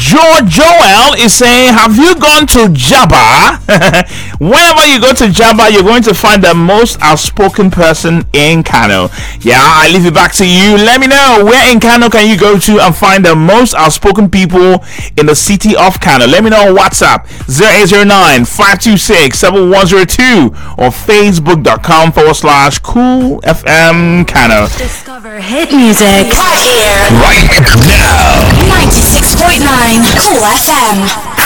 Joel is saying, have you gone to Jabba? Whenever you go to Jabba, you're going to find the most outspoken person in Kano. Yeah, I leave it back to you. Let me know, where in Kano can you go to and find the most outspoken people in the city of Kano? Let me know on WhatsApp 0809-526-7102 or facebook.com/Cool FM Kano. Discover hit music right here, right now. 96.9 Cool FM.